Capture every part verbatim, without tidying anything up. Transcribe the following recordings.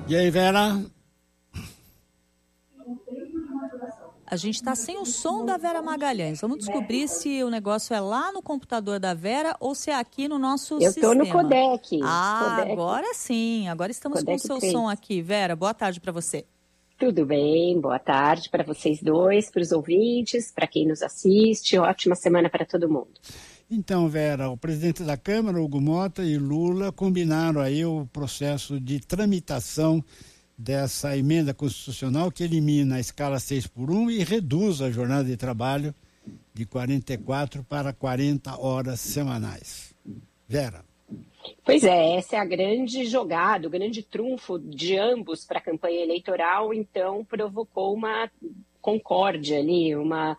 E aí, Vera? A gente está sem o som da Vera Magalhães. Vamos descobrir se o negócio é lá no computador da Vera ou se é aqui no nosso Eu sistema. Eu estou no Codec. Ah, Codec. agora sim. Agora estamos Codec com o seu três. Som aqui. Vera, boa tarde para você. Tudo bem, boa tarde para vocês dois, para os ouvintes, para quem nos assiste. Ótima semana para todo mundo. Então, Vera, o presidente da Câmara, Hugo Motta, e Lula combinaram aí o processo de tramitação dessa emenda constitucional que elimina a escala seis por um e reduz a jornada de trabalho de quarenta e quatro para quarenta horas semanais. Vera. Pois é, essa é a grande jogada, o grande trunfo de ambos para a campanha eleitoral, então provocou uma concórdia ali, uma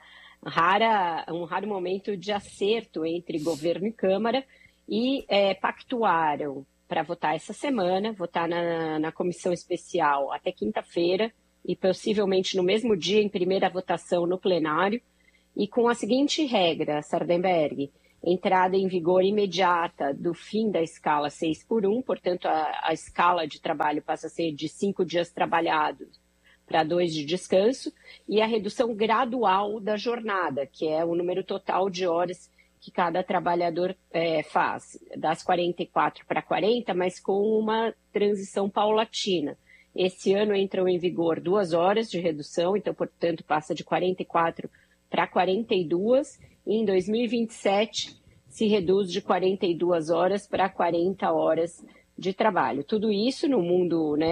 rara, um raro momento de acerto entre governo e Câmara e é, pactuaram para votar essa semana, votar na, na comissão especial até quinta-feira e possivelmente no mesmo dia em primeira votação no plenário, e com a seguinte regra, Sardenberg: entrada em vigor imediata do fim da escala seis por um, portanto a, a escala de trabalho passa a ser de cinco dias trabalhados para dois de descanso, e a redução gradual da jornada, que é o número total de horas que cada trabalhador é, faz, das quarenta e quatro para quarenta, mas com uma transição paulatina. Esse ano entram em vigor duas horas de redução, então, portanto, passa de quarenta e quatro para quarenta e duas, e em dois mil e vinte e sete se reduz de quarenta e duas horas para quarenta horas de trabalho. Tudo isso no mundo, né,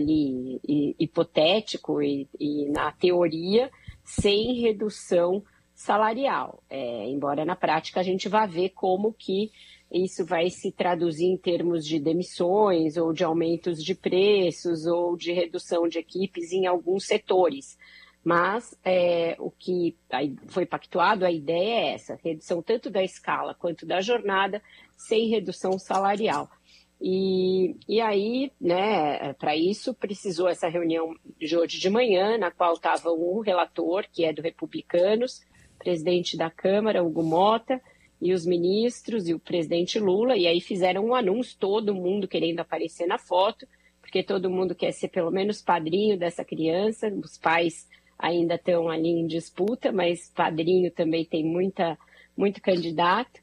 ali hipotético e, e na teoria, sem redução salarial, é, embora na prática a gente vá ver como que isso vai se traduzir em termos de demissões ou de aumentos de preços ou de redução de equipes em alguns setores. Mas é, o que foi pactuado, a ideia é essa, redução tanto da escala quanto da jornada, sem redução salarial. E, e aí, né, para isso, precisou essa reunião de hoje de manhã, na qual estava um relator, que é do Republicanos, presidente da Câmara, Hugo Motta, e os ministros e o presidente Lula, e aí fizeram um anúncio, todo mundo querendo aparecer na foto, porque todo mundo quer ser pelo menos padrinho dessa criança, os pais ainda estão ali em disputa, mas padrinho também tem muita, muito candidato,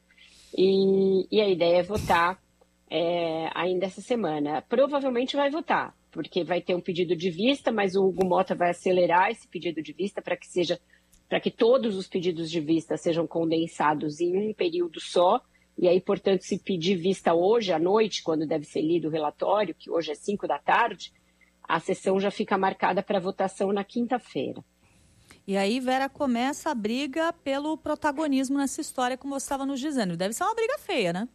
e, e a ideia é votar é, ainda essa semana. Provavelmente vai votar, porque vai ter um pedido de vista, mas o Hugo Motta vai acelerar esse pedido de vista para que seja para que todos os pedidos de vista sejam condensados em um período só, e aí, portanto, se pedir vista hoje à noite, quando deve ser lido o relatório, que hoje é cinco da tarde, a sessão já fica marcada para votação na quinta-feira. E aí, Vera, começa a briga pelo protagonismo nessa história, como você estava nos dizendo. Deve ser uma briga feia, né?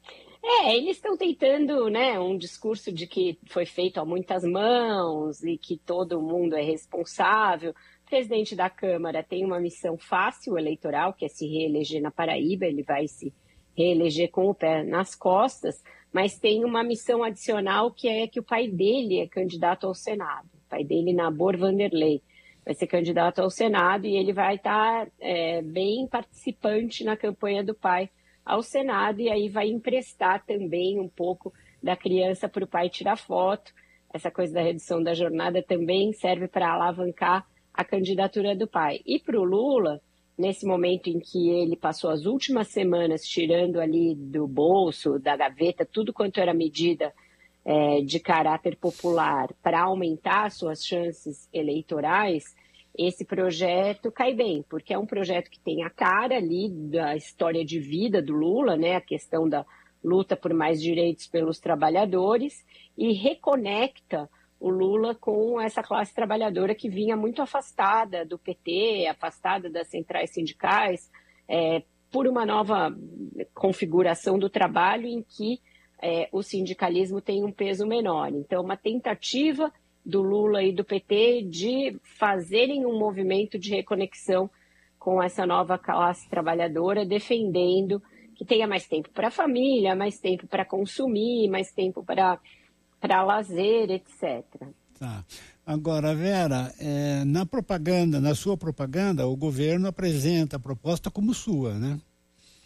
É, eles estão tentando, né, um discurso de que foi feito a muitas mãos e que todo mundo é responsável. O presidente da Câmara tem uma missão fácil eleitoral, que é se reeleger na Paraíba, ele vai se reeleger com o pé nas costas, mas tem uma missão adicional, que é que o pai dele é candidato ao Senado. O pai dele, Nabor Vanderlei, vai ser candidato ao Senado e ele vai estar é, bem participante na campanha do pai ao Senado, e aí vai emprestar também um pouco da criança para o pai tirar foto. Essa coisa da redução da jornada também serve para alavancar a candidatura do pai. E para o Lula, nesse momento em que ele passou as últimas semanas tirando ali do bolso, da gaveta, tudo quanto era medida é, de caráter popular para aumentar suas chances eleitorais, esse projeto cai bem, porque é um projeto que tem a cara ali da história de vida do Lula, né, a questão da luta por mais direitos pelos trabalhadores, e reconecta o Lula com essa classe trabalhadora que vinha muito afastada do P T, afastada das centrais sindicais, é, por uma nova configuração do trabalho em que é, o sindicalismo tem um peso menor. Então, uma tentativa do Lula e do P T de fazerem um movimento de reconexão com essa nova classe trabalhadora, defendendo que tenha mais tempo para a família, mais tempo para consumir, mais tempo para para lazer, etcétera. Tá. Agora, Vera, é, na propaganda, na sua propaganda, o governo apresenta a proposta como sua, né?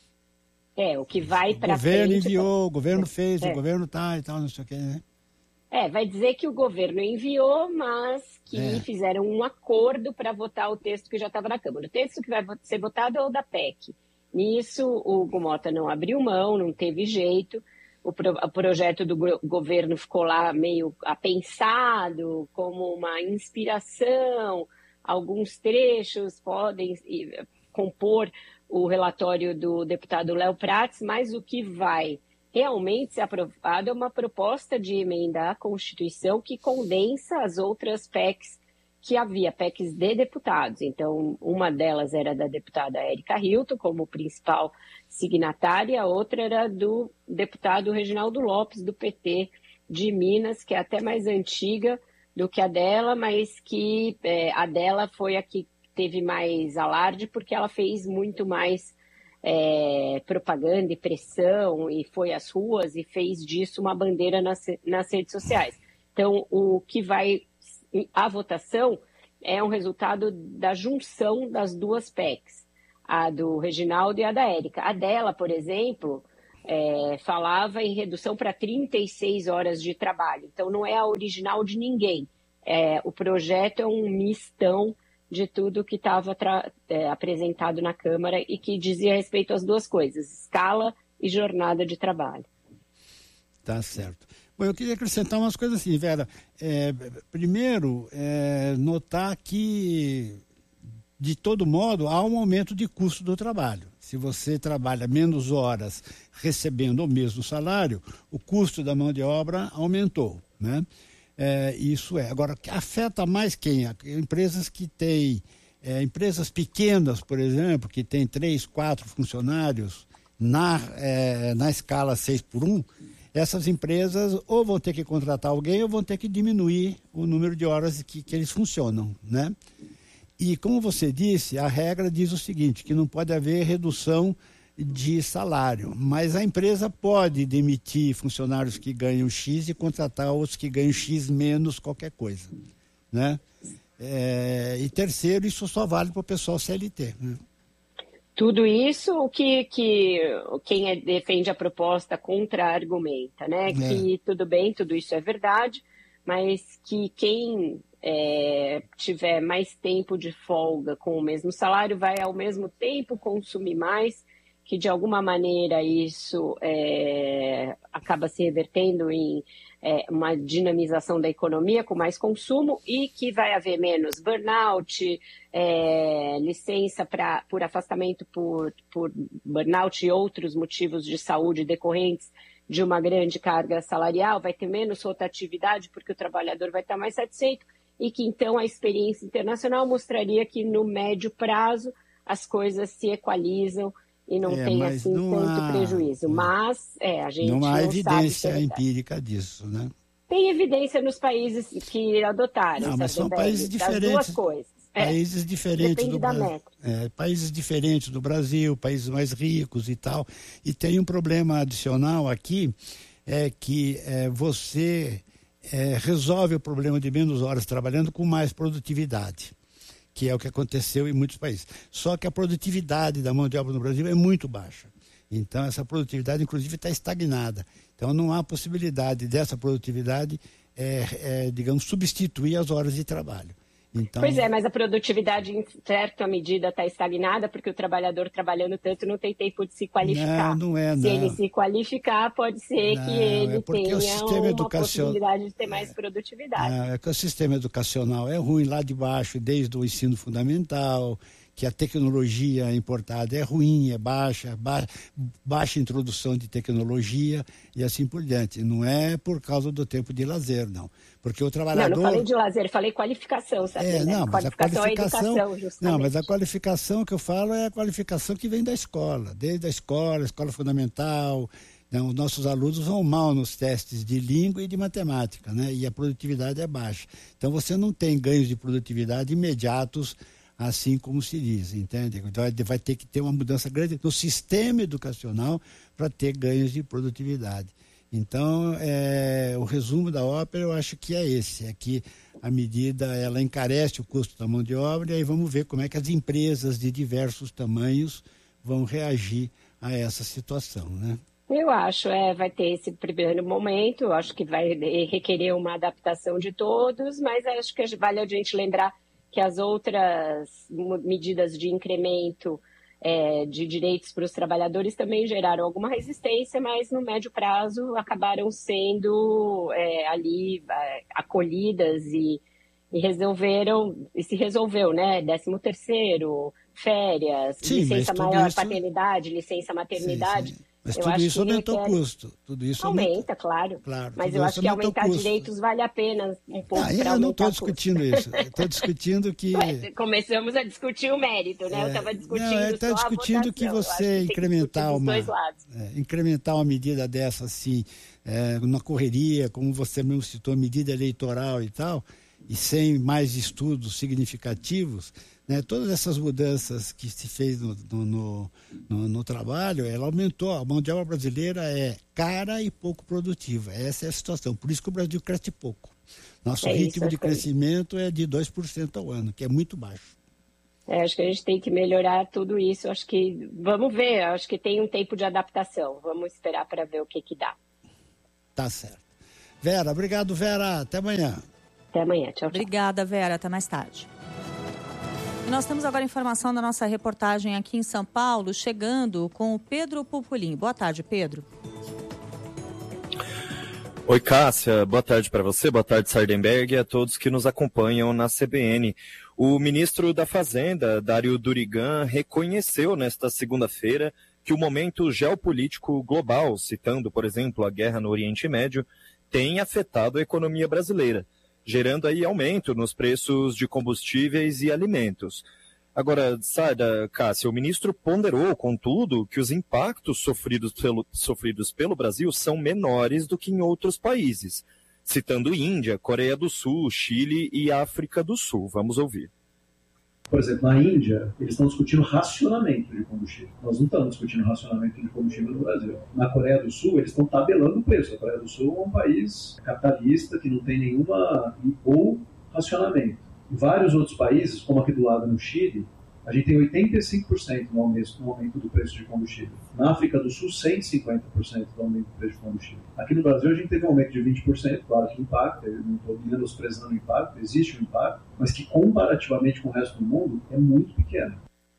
É, o que vai para frente... O governo enviou, o governo fez, é. o governo tá e tal, não sei o quê, né? É, vai dizer que o governo enviou, mas que é. fizeram um acordo para votar o texto que já estava na Câmara. O texto que vai ser votado é o da P E C. Nisso, o Gumota não abriu mão, não teve jeito. O, pro, o projeto do governo ficou lá meio apensado, como uma inspiração. Alguns trechos podem compor o relatório do deputado Léo Prats, mas o que vai realmente ser aprovado é uma proposta de emenda à Constituição que condensa as outras P E Cs que havia, P E Cs de deputados. Então, uma delas era da deputada Érica Hilton, como principal signatária, a outra era do deputado Reginaldo Lopes, do P T de Minas, que é até mais antiga do que a dela, mas que é, a dela foi a que teve mais alarde, porque ela fez muito mais É, propaganda e pressão, e foi às ruas e fez disso uma bandeira nas, nas redes sociais. Então, o que vai à votação é um resultado da junção das duas P E Cs, a do Reginaldo e a da Érica. A dela, por exemplo, é, falava em redução para trinta e seis horas de trabalho. Então, não é a original de ninguém. É, o projeto é um mistão de tudo que estava é, apresentado na Câmara e que dizia respeito às duas coisas, escala e jornada de trabalho. Tá certo. Bom, eu queria acrescentar umas coisas assim, Vera. É, primeiro, é, notar que, de todo modo, há um aumento de custo do trabalho. Se você trabalha menos horas recebendo o mesmo salário, o custo da mão de obra aumentou, né? É, isso é. Agora, afeta mais quem? Empresas que têm, é, empresas pequenas, por exemplo, que têm três, quatro funcionários na, é, na escala seis por um, essas empresas ou vão ter que contratar alguém ou vão ter que diminuir o número de horas que, que eles funcionam, né? E como você disse, a regra diz o seguinte, que não pode haver redução de salário, mas a empresa pode demitir funcionários que ganham X e contratar outros que ganham X menos qualquer coisa, né? É, e terceiro, isso só vale para o pessoal C L T, né? Tudo isso o que, que quem é, defende a proposta contra-argumenta, né? É. Que tudo bem, tudo isso é verdade, mas que quem é, tiver mais tempo de folga com o mesmo salário vai ao mesmo tempo consumir mais, que de alguma maneira isso é, acaba se revertendo em é, uma dinamização da economia com mais consumo e que vai haver menos burnout, é, licença pra, por afastamento por, por burnout e outros motivos de saúde decorrentes de uma grande carga salarial, vai ter menos rotatividade porque o trabalhador vai estar mais satisfeito e que então a experiência internacional mostraria que no médio prazo as coisas se equalizam e não é, tem assim não tanto há, prejuízo. Mas é, a gente não, não há não evidência sabe empírica disso, né? Tem evidência nos países que adotaram. Não, mas são bem, países diferentes. Das duas coisas. Países é, diferentes do Brasil. É, países diferentes do Brasil, países mais ricos e tal. E tem um problema adicional aqui, é que é, você é, resolve o problema de menos horas trabalhando com mais produtividade, que é o que aconteceu em muitos países. Só que a produtividade da mão de obra no Brasil é muito baixa. Então, essa produtividade, inclusive, está estagnada. Então, não há possibilidade dessa produtividade, é, é, digamos, substituir as horas de trabalho. Então... Pois é, mas a produtividade, em certa medida, está estagnada, porque o trabalhador trabalhando tanto não tem tempo de se qualificar. Não, não é, não. Se ele se qualificar, pode ser não, que ele é tenha uma educacion... possibilidade de ter mais produtividade. É, é que o sistema educacional é ruim lá de baixo, desde o ensino fundamental, que a tecnologia importada é ruim, é baixa, ba... baixa introdução de tecnologia e assim por diante. Não é por causa do tempo de lazer, não. Porque o trabalhador... Não, não falei de lazer, falei qualificação, sabe? É, não, mas qualificação a qualificação... é educação, justamente. Não, mas a qualificação que eu falo é a qualificação que vem da escola, desde a escola, escola fundamental. Né? Os nossos alunos vão mal nos testes de língua e de matemática, né? E a produtividade é baixa. Então, você não tem ganhos de produtividade imediatos, assim como se diz, entende? Então, vai ter que ter uma mudança grande no sistema educacional para ter ganhos de produtividade. Então, é, o resumo da ópera eu acho que é esse, é que a medida ela encarece o custo da mão de obra e aí vamos ver como é que as empresas de diversos tamanhos vão reagir a essa situação, né? Eu acho, é, vai ter esse primeiro momento, eu acho que vai requerer uma adaptação de todos, mas acho que vale a gente lembrar que as outras medidas de incremento é, de direitos para os trabalhadores também geraram alguma resistência, mas no médio prazo acabaram sendo é, ali é, acolhidas e, e resolveram, e se resolveu, né? décimo terceiro, férias, sim, licença maior, isso... paternidade, licença maternidade. Sim, sim. Mas eu tudo acho isso aumentou requer... o custo. Tudo isso aumenta, aumenta, claro. claro. Mas eu acho que aumentar direitos vale a pena um pouco. Ah, eu não estou discutindo isso. Estou discutindo que. Ué, começamos a discutir o mérito, né? É... Eu estava discutindo não, eu só discutindo a que você que incrementar uma, é, incrementar uma medida dessa assim, é, na correria, como você mesmo citou, medida eleitoral e tal, e sem mais estudos significativos. Né, todas essas mudanças que se fez no, no, no, no trabalho, ela aumentou. A mão de obra brasileira é cara e pouco produtiva. Essa é a situação. Por isso que o Brasil cresce pouco. Nosso é ritmo isso, de crescimento é de dois por cento ao ano, que é muito baixo. É, acho que a gente tem que melhorar tudo isso. Acho que, vamos ver, acho que tem um tempo de adaptação. Vamos esperar para ver o que, que dá. Tá certo. Vera, obrigado, Vera. Até amanhã. Até amanhã. Tchau, tchau. Obrigada, Vera. Até mais tarde. E nós temos agora informação da nossa reportagem aqui em São Paulo, chegando com o Pedro Pupulim. Boa tarde, Pedro. Oi, Cássia. Boa tarde para você, boa tarde, Sardenberg, e a todos que nos acompanham na C B N. O ministro da Fazenda, Dário Durigan, reconheceu nesta segunda-feira que o momento geopolítico global, citando, por exemplo, a guerra no Oriente Médio, tem afetado a economia brasileira, gerando aí aumento nos preços de combustíveis e alimentos. Agora, Sarda, Cássia, o ministro ponderou, contudo, que os impactos sofridos pelo, sofridos pelo Brasil são menores do que em outros países, citando Índia, Coreia do Sul, Chile e África do Sul. Vamos ouvir. Por exemplo, na Índia, eles estão discutindo racionamento de combustível. Nós não estamos discutindo racionamento de combustível no Brasil. Na Coreia do Sul, eles estão tabelando o preço. A Coreia do Sul é um país capitalista que não tem nenhuma ou racionamento. Em vários outros países, como aqui do lado no Chile, a gente tem oitenta e cinco por cento no aumento, no aumento do preço de combustível. Na África do Sul, cento e cinquenta por cento do aumento do preço de combustível. Aqui no Brasil, a gente teve um aumento de vinte por cento, claro que impacta, eu não estou menosprezando o impacto, existe um impacto, mas que comparativamente com o resto do mundo é muito pequeno.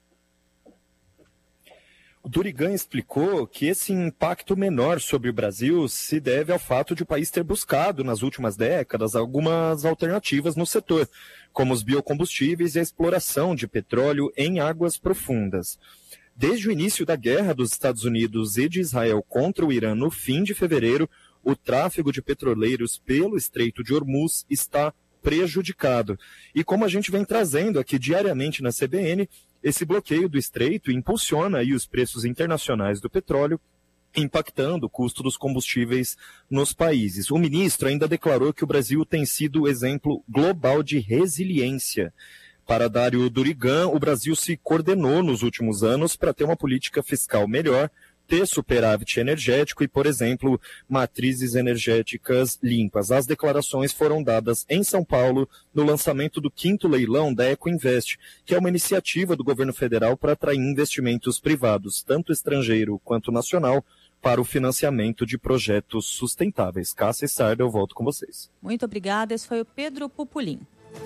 O Durigan explicou que esse impacto menor sobre o Brasil se deve ao fato de o país ter buscado, nas últimas décadas, algumas alternativas no setor, como os biocombustíveis e a exploração de petróleo em águas profundas. Desde o início da guerra dos Estados Unidos e de Israel contra o Irã no fim de fevereiro, o tráfego de petroleiros pelo Estreito de Hormuz está prejudicado. E como a gente vem trazendo aqui diariamente na C B N, esse bloqueio do Estreito impulsiona aí os preços internacionais do petróleo, impactando o custo dos combustíveis nos países. O ministro ainda declarou que o Brasil tem sido exemplo global de resiliência. Para Dário Durigan, o Brasil se coordenou nos últimos anos para ter uma política fiscal melhor, ter superávit energético e, por exemplo, matrizes energéticas limpas. As declarações foram dadas em São Paulo no lançamento do quinto leilão da Ecoinvest, que é uma iniciativa do governo federal para atrair investimentos privados, tanto estrangeiro quanto nacional, para o financiamento de projetos sustentáveis. Cássia e Sarda, eu volto com vocês. Muito obrigada. Esse foi o Pedro Pupulim.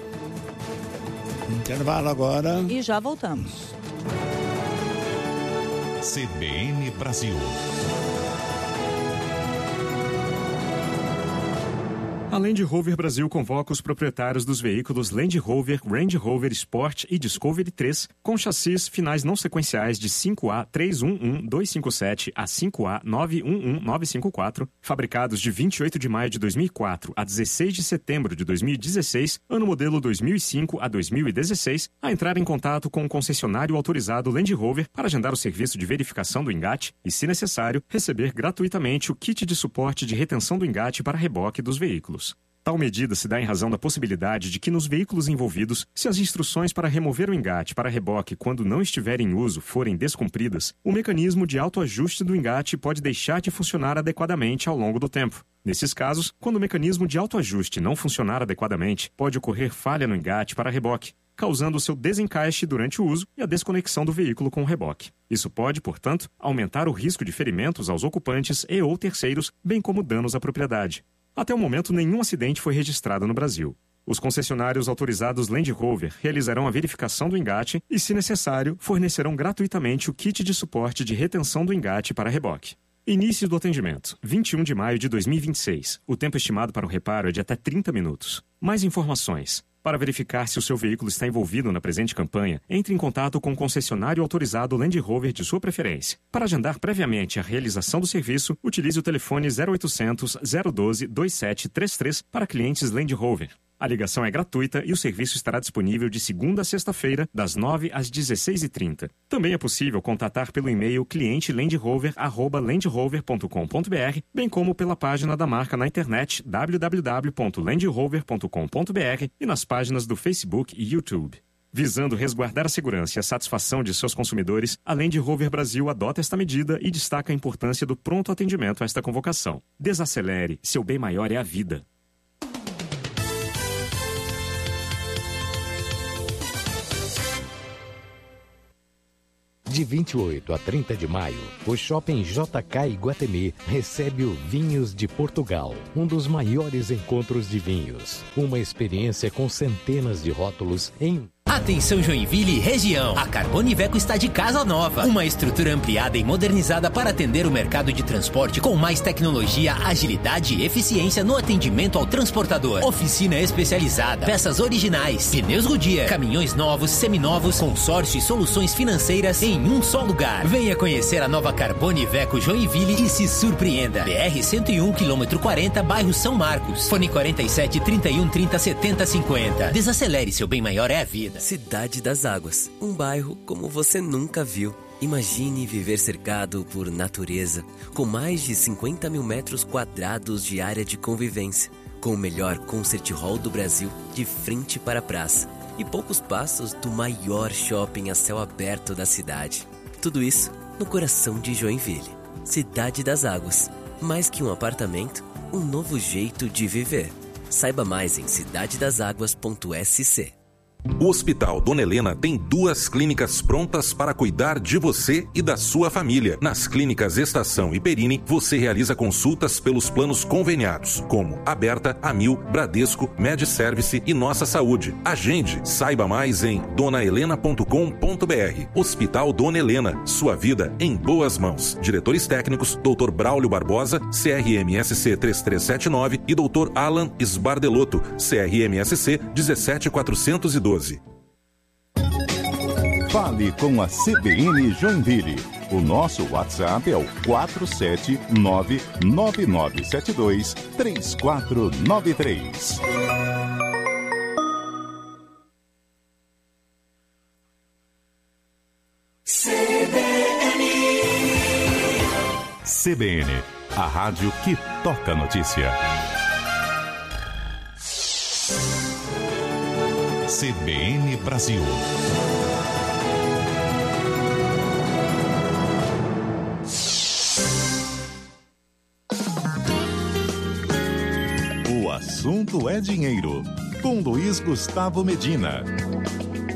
Intervalo agora. E já voltamos. C B N Brasil. A Land Rover Brasil convoca os proprietários dos veículos Land Rover, Range Rover Sport e Discovery três com chassis finais não sequenciais de cinco A três um um dois cinco sete a cinco A nove um um nove cinco quatro, fabricados de vinte e oito de maio de dois mil e quatro a dezesseis de setembro de dois mil e dezesseis, ano modelo dois mil e cinco a dois mil e dezesseis, a entrar em contato com o concessionário autorizado Land Rover para agendar o serviço de verificação do engate e, se necessário, receber gratuitamente o kit de suporte de retenção do engate para reboque dos veículos. Tal medida se dá em razão da possibilidade de que nos veículos envolvidos, se as instruções para remover o engate para reboque quando não estiver em uso forem descumpridas, o mecanismo de autoajuste do engate pode deixar de funcionar adequadamente ao longo do tempo. Nesses casos, quando o mecanismo de autoajuste não funcionar adequadamente, pode ocorrer falha no engate para reboque, causando o seu desencaixe durante o uso e a desconexão do veículo com o reboque. Isso pode, portanto, aumentar o risco de ferimentos aos ocupantes e ou terceiros, bem como danos à propriedade. Até o momento, nenhum acidente foi registrado no Brasil. Os concessionários autorizados Land Rover realizarão a verificação do engate e, se necessário, fornecerão gratuitamente o kit de suporte de retenção do engate para reboque. Início do atendimento, vinte e um de maio de dois mil e vinte e seis. O tempo estimado para o reparo é de até trinta minutos. Mais informações. Para verificar se o seu veículo está envolvido na presente campanha, entre em contato com o concessionário autorizado Land Rover de sua preferência. Para agendar previamente a realização do serviço, utilize o telefone zero oitocentos, zero doze, vinte e sete trinta e três para clientes Land Rover. A ligação é gratuita e o serviço estará disponível de segunda a sexta-feira, das nove às dezesseis e trinta. Também é possível contatar pelo e-mail cliente land rover arroba land rover ponto com ponto b r, bem como pela página da marca na internet w w w ponto land rover ponto com ponto b r e nas páginas do Facebook e YouTube. Visando resguardar a segurança e a satisfação de seus consumidores, a Land Rover Brasil adota esta medida e destaca a importância do pronto atendimento a esta convocação. Desacelere, seu bem maior é a vida. De vinte e oito a trinta de maio, o Shopping J K Iguatemi recebe o Vinhos de Portugal, um dos maiores encontros de vinhos. Uma experiência com centenas de rótulos em... Atenção Joinville e região, a Carbone Iveco está de casa nova. Uma estrutura ampliada e modernizada para atender o mercado de transporte com mais tecnologia, agilidade e eficiência no atendimento ao transportador. Oficina especializada, peças originais, pneus Goodyear, caminhões novos, seminovos, consórcio e soluções financeiras em um só lugar. Venha conhecer a nova Carbone Iveco Joinville e se surpreenda. B R cento e um, quilômetro quarenta, bairro São Marcos. Fone quarenta e sete, trinta e um, trinta, setenta, cinquenta. Desacelere, seu bem maior é a vida. Cidade das Águas, um bairro como você nunca viu. Imagine viver cercado por natureza, com mais de cinquenta mil metros quadrados de área de convivência, com o melhor concert hall do Brasil de frente para a praça e poucos passos do maior shopping a céu aberto da cidade. Tudo isso no coração de Joinville. Cidade das Águas, mais que um apartamento, um novo jeito de viver. Saiba mais em cidade das águas ponto s c. O Hospital Dona Helena tem duas clínicas prontas para cuidar de você e da sua família. Nas clínicas Estação e Perini, você realiza consultas pelos planos conveniados, como Aberta, Amil, Bradesco, MedService e Nossa Saúde. Agende, saiba mais em dona helena ponto com ponto b r. Hospital Dona Helena, sua vida em boas mãos. Diretores técnicos, doutor Braulio Barbosa, C R M S C três três sete nove e doutor Alan Sbardelotto, C R M S C um sete quatrocentos e doze. Fale com a C B N Joinville. O nosso WhatsApp é o quatro sete nove, nove nove sete dois, três quatro nove três. C B N. C B N, a rádio que toca notícia. C B N Brasil. O assunto é dinheiro, com Luiz Gustavo Medina.